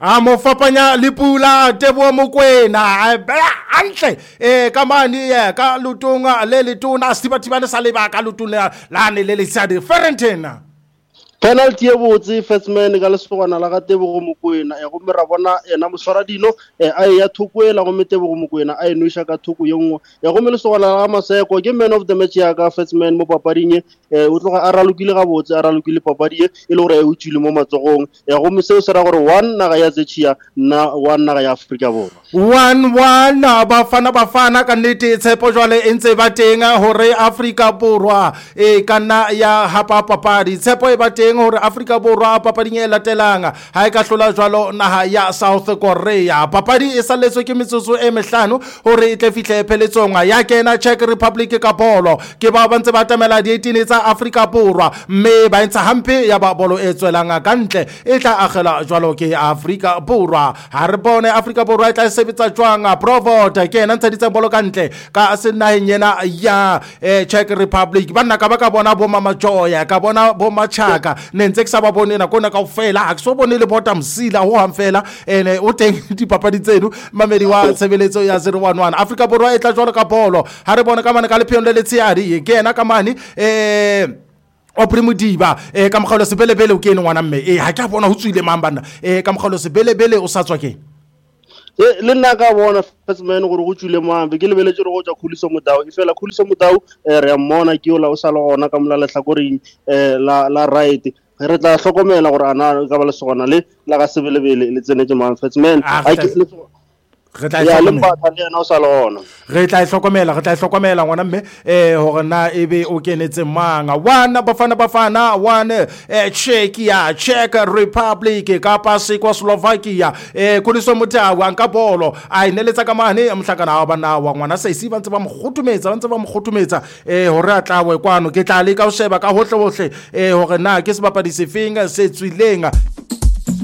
mo fapanya le Pula Teboho Mokoena hantle ka mane ka lutunga le letona Setibatibane sa leba ka lutuna lane le lesadi Ferentena penalty e botse first man ka lesogana la ga Tebogo Mokoena go mera bona ena moswara dino a ya thukwela go Tebogo Mokoena a enoisha ka thuku ye nngwe go me lesogana la Maseko ke man of the match ya ka first man mo papading o tloga a ralokile ga botse a ralokile papadi e le gore e utswile mo matsogong go me seo se ra gore 1 naga ya Zechia na 1 naga ya Afrika Borwa 1-1 bafana ka nnete tshepo jwale e ntse ba teng hore Afrika Borwa e kana ya hapa papadi tshepo e ba teng hore Afrika Borwa papading e latelang ha e ka hlola jwalo naha ya South Korea papadi e saletswe ke metsotso e mehlano hore e tle fihle pheletsong ya kena Czech Republic ka bolo ke ba ntse ba tamela di 18 tsa Afrika Borwa mme ba ntse hampe ya ba bolo e tswelang ka ntle e tla agela jwalo ke Afrika Borwa ha re bone Afrika Borwa e tla sebetsa jwang Provot ke ena ntsheditse bolo ka ntle ka senaheng yena ya Czech Republic banna ka ba ka bona bo Mama Joya ka bona bo Machaka ne ntse ke sa ba bone na kona kaofela ha ke so bone le bota msila ho hamfela ene o teng dipapadi tseno mamedi wa tshebeletso ya 011 Afrika Borwa e tla jwalo ka bolo ha re bone ka mane ka lepheong le letsiadi ke ena ka mane o Primodiba ka mogalo sebelebele o ke ene ngwana mme ha ke bona ho tswile mambana ka mogalo sebelebele o sa tswa ke le nna ka bona first man gore go tswile mambe ke lebeletse re go tswa Khuliso Mudau e fela Khuliso Mudau re a mmona ke ola o sa le gona ka mola lehlakoreng la right re tla hlokomela gore ana ka ba le sogona le la ga sebelebele le tsenetse man first man ha ke re tla hlokomela ngwana mme hore na ebe o kenetse manga wana bafana one Czech Republic ka pasi kwa Slovakia Khuliso Mudau nka bolo a ineletsa ka mane mhlakana wa bana wa ngwana sa isi ba ntse ba mokgotumetsa hore a tlawe kwano ke tla le ka o sheba ka hohle hore na ke sebapadi sefeng se tswileng